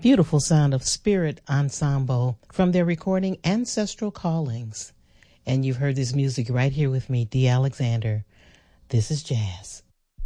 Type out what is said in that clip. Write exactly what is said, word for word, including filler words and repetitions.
beautiful sound of Spirit Ensemble from their recording Ancestral Callings. And you've heard this music right here with me, Dee Alexander. This is jazz.